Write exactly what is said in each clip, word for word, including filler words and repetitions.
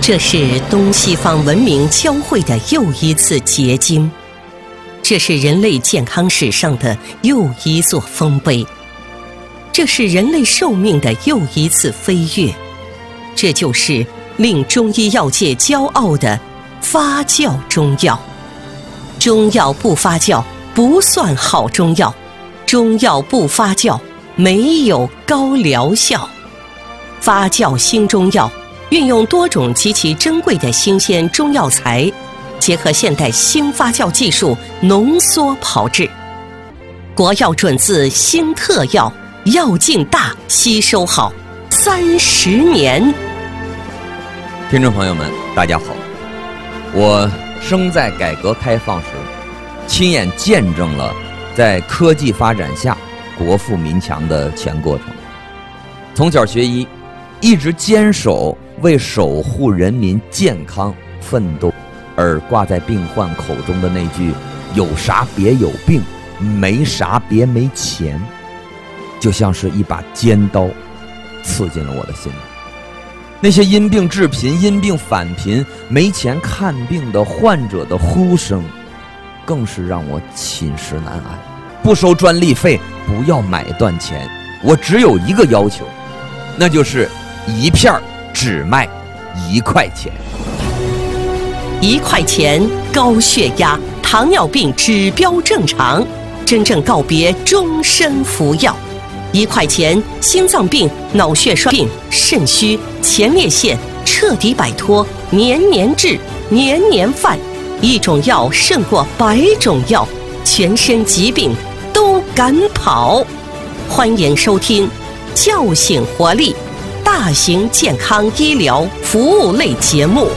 这是东西方文明交汇的又一次结晶，这是人类健康史上的又一座丰碑，这是人类寿命的又一次飞跃，这就是令中医药界骄傲的发酵中药。中药不发酵不算好中药，中药不发酵没有高疗效。发酵新中药运用多种极其珍贵的新鲜中药材，结合现代新发酵技术浓缩炮制，国药准字新特药，药劲大，吸收好，三十年。 听众朋友们，大家好，我生在改革开放时，亲眼见证了在科技发展下国富民强的全过程。从小学医，一直坚守为守护人民健康奋斗，而挂在病患口中的那句有啥别有病，没啥别没钱，就像是一把尖刀刺进了我的心里。那些因病致贫、因病返贫、没钱看病的患者的呼声，更是让我寝食难安。不收专利费，不要买断钱，我只有一个要求，那就是一片只卖一块钱。 一块钱，高血压、糖尿病指标正常，真正告别终身服药。一块钱，心脏病、脑血栓病、肾虚、前列腺彻底摆脱年年治、年年犯，一种药胜过百种药，全身疾病都赶跑。欢迎收听叫醒活力大型健康医疗服务类节目。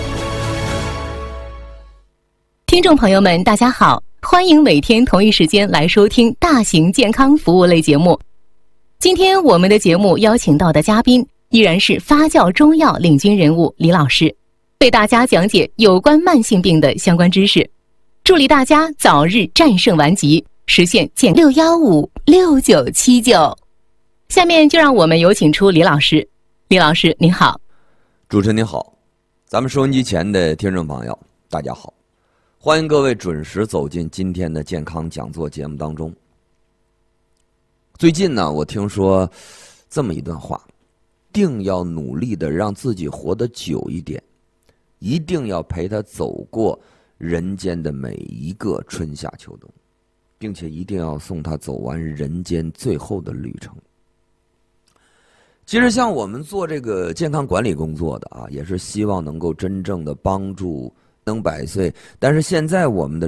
听众朋友们，大家好，欢迎每天同一时间来收听大型健康服务类节目。今天我们的节目邀请到的嘉宾依然是发酵中药领军人物李老师，为大家讲解有关慢性病的相关知识，助力大家早日战胜顽疾，实现健六一五六九七九。下面就让我们有请出李老师。李老师您好。 主持人您好，咱们收音机前的听众朋友大家好，欢迎各位准时走进今天的健康讲座节目当中。最近呢，我听说这么一段话，定要努力的让自己活得久一点，一定要陪他走过人间的每一个春夏秋冬，并且一定要送他走完人间最后的旅程。其实像我们做这个健康管理工作的啊，也是希望能够真正的帮助能百岁，但是现在我们的